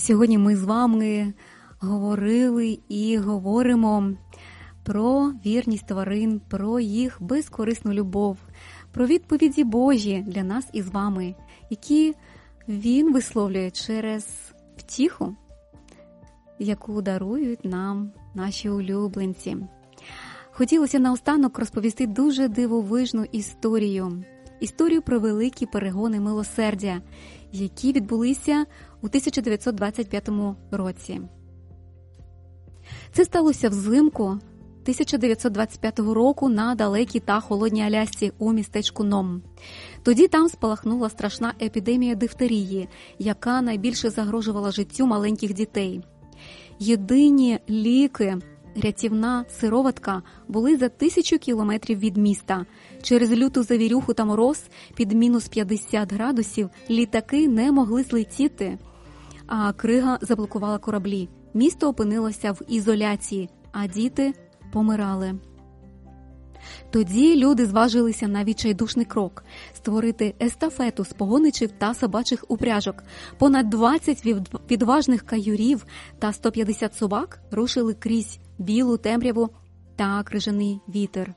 Сьогодні ми з вами говорили і говоримо про вірність тварин, про їх безкорисну любов, про відповіді Божі для нас із вами, які Він висловлює через втіху, яку дарують нам наші улюбленці. Хотілося наостанок розповісти дуже дивовижну історію про великі перегони милосердя, які відбулися у 1925 році. Це сталося взимку 1925 року на далекій та холодній Алясці у містечку Ном. Тоді там спалахнула страшна епідемія дифтерії, яка найбільше загрожувала життю маленьких дітей. Єдині ліки, рятівна сироватка, були за 1000 кілометрів від міста. Через люту завірюху та мороз під мінус 50 градусів літаки не могли злетіти, а крига заблокувала кораблі. Місто опинилося в ізоляції, а діти помирали. Тоді люди зважилися на відчайдушний крок – створити естафету з погоничів та собачих упряжок. Понад 20 відважних каюрів та 150 собак рушили крізь білу темряву та крижаний вітер.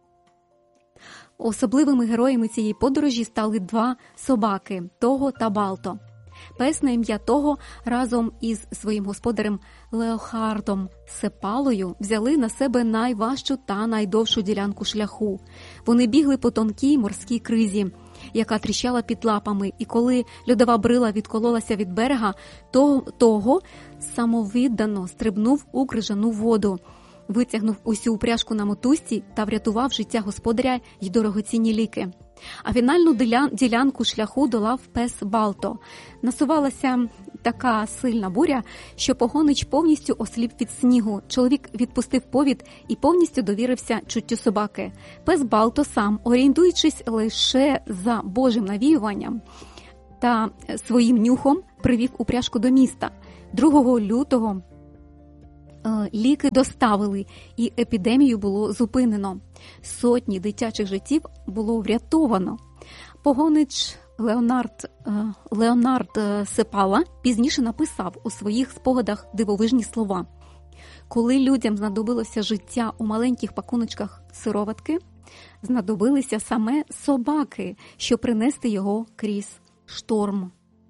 Особливими героями цієї подорожі стали 2 собаки – Того та Балто. Пес на ім'я Того разом із своїм господарем Леохардом Сепалою взяли на себе найважчу та найдовшу ділянку шляху. Вони бігли по тонкій морській кризі, яка тріщала під лапами, і коли льодова брила відкололася від берега, Того самовіддано стрибнув у крижану воду, витягнув усю упряжку на мотузці та врятував життя господаря й дорогоцінні ліки. А фінальну ділянку шляху долав пес Балто. Насувалася така сильна буря, що погонич повністю осліп від снігу. Чоловік відпустив повід і повністю довірився чуттю собаки. Пес Балто сам, орієнтуючись лише за Божим навіюванням та своїм нюхом, привів упряжку до міста. 2 лютого ліки доставили, і епідемію було зупинено. Сотні дитячих життів було врятовано. Погонич Леонард Сепала пізніше написав у своїх спогадах дивовижні слова. Коли людям знадобилося життя у маленьких пакуночках сироватки, знадобилися саме собаки, щоб принести його крізь шторм.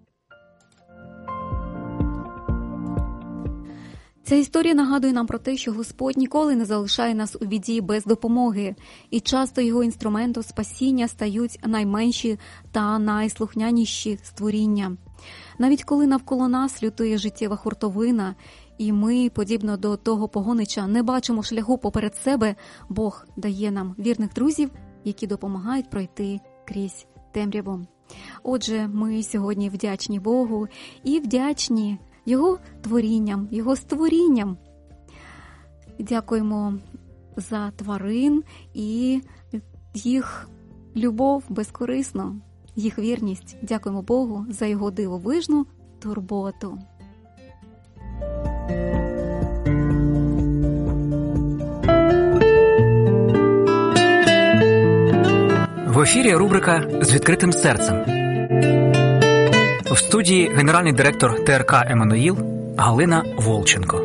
Ця історія нагадує нам про те, що Господь ніколи не залишає нас у біді без допомоги, і часто його інструментом спасіння стають найменші та найслухняніші створіння. Навіть коли навколо нас лютує життєва хуртовина, і ми, подібно до того погонича, не бачимо шляху поперед себе, Бог дає нам вірних друзів, які допомагають пройти крізь темряву. Отже, ми сьогодні вдячні Богу і вдячні Його творінням, Його створінням. Дякуємо за тварин і їх любов безкорисну, їх вірність. Дякуємо Богу за Його дивовижну турботу. В ефірі рубрика «З відкритим серцем». В студії генеральний директор ТРК «Еммануїл» Галина Волченко.